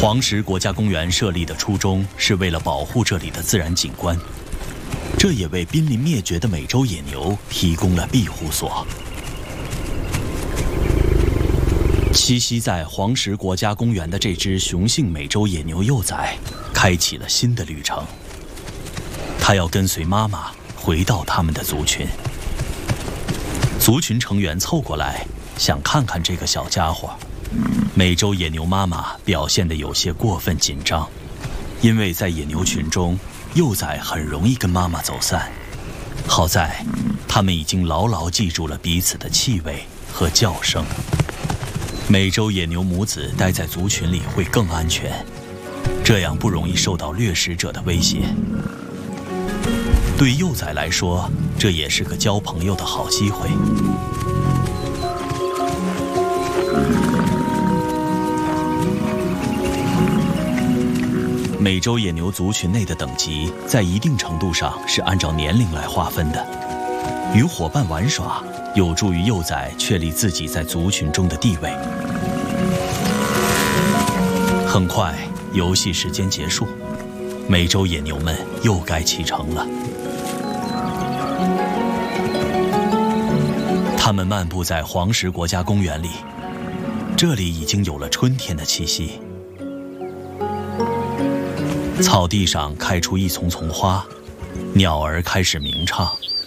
黄石国家公园设立的初衷是为了保护这里的自然景观，这也为濒临灭绝的美洲野牛提供了庇护所。栖息在黄石国家公园的这只雄性美洲野牛幼崽，开启了新的旅程。它要跟随妈妈回到他们的族群。族群成员凑过来，想看看这个小家伙。美洲野牛妈妈表现得有些过分紧张，因为在野牛群中，幼崽很容易跟妈妈走散。好在，它们已经牢牢记住了彼此的气味和叫声。美洲野牛母子待在族群里会更安全，这样不容易受到掠食者的威胁。对幼崽来说，这也是个交朋友的好机会。美洲野牛族群内的等级，在一定程度上是按照年龄来划分的。与伙伴玩耍，有助于幼崽确立自己在族群中的地位。很快，游戏时间结束，美洲野牛们又该启程了。他们漫步在黄石国家公园里，这里已经有了春天的气息。草地上开出一丛丛花，鸟儿开始鸣唱。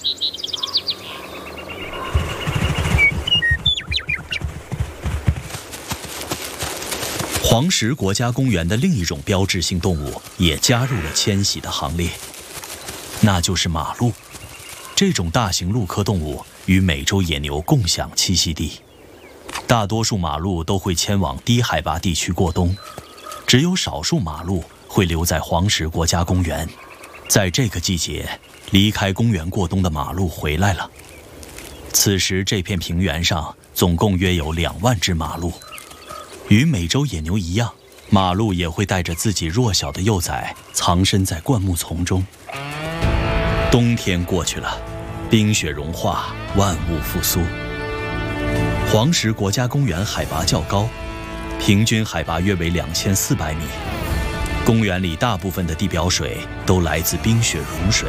黄石国家公园的另一种标志性动物也加入了迁徙的行列，那就是马鹿。这种大型鹿科动物与美洲野牛共享栖息地，大多数马鹿都会迁往低海拔地区过冬，只有少数马鹿会留在黄石国家公园。在这个季节，离开公园过冬的马鹿回来了。此时，这片平原上总共约有2万只马鹿。与美洲野牛一样，马鹿也会带着自己弱小的幼崽藏身在灌木丛中。冬天过去了，冰雪融化，万物复苏。黄石国家公园海拔较高，平均海拔约为2400米。公园里大部分的地表水都来自冰雪融水。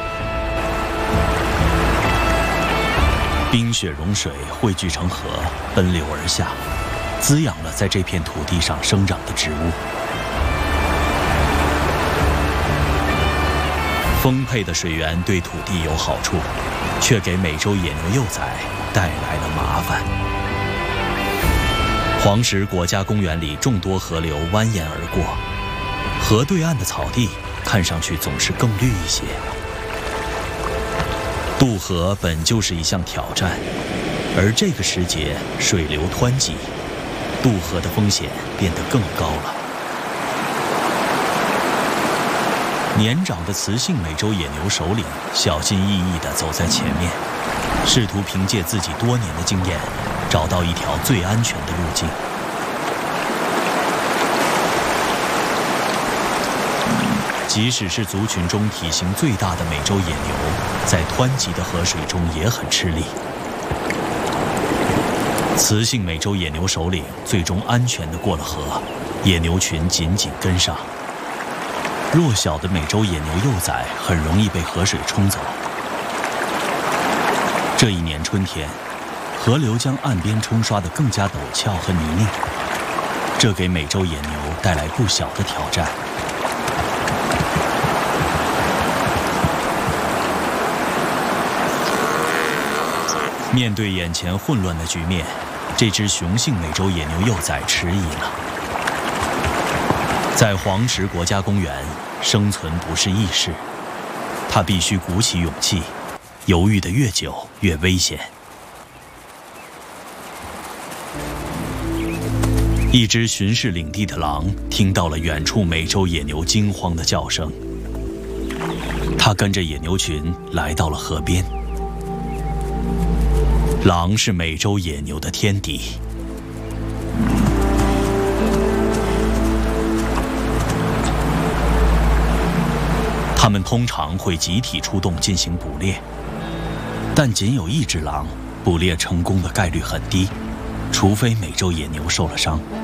冰雪融水汇聚成河，奔流而下，滋养了在这片土地上生长的植物。丰沛的水源对土地有好处，却给美洲野牛幼崽带来了麻烦。黄石国家公园里众多河流蜿蜒而过，河对岸的草地看上去总是更绿一些。渡河本就是一项挑战，而这个时节水流湍急，渡河的风险变得更高了。年长的雌性美洲野牛首领小心翼翼地走在前面，试图凭借自己多年的经验，找到一条最安全的路径。即使是族群中体型最大的美洲野牛，在湍急的河水中也很吃力。雌性美洲野牛首领最终安全地过了河，野牛群紧紧跟上。弱小的美洲野牛幼崽很容易被河水冲走。这一年春天，河流将岸边冲刷得更加陡峭和泥泞，这给美洲野牛带来不小的挑战。面对眼前混乱的局面，这只雄性美洲野牛幼崽迟疑了。在黄石国家公园，生存不是易事，它必须鼓起勇气，犹豫得越久越危险。一只巡视领地的狼听到了远处美洲野牛惊慌的叫声，它跟着野牛群来到了河边。狼是美洲野牛的天敌。它们通常会集体出动进行捕猎，但仅有一只狼，捕猎成功的概率很低，除非美洲野牛受了伤。